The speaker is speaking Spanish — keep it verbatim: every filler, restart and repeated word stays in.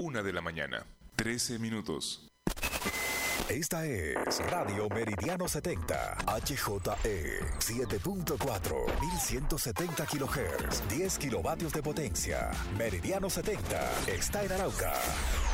una de la mañana, trece minutos. Esta es Radio Meridiano setenta, H J E siete punto cuatro, mil ciento setenta kilohertz, diez kilovatios de potencia. Meridiano setenta está en Arauca.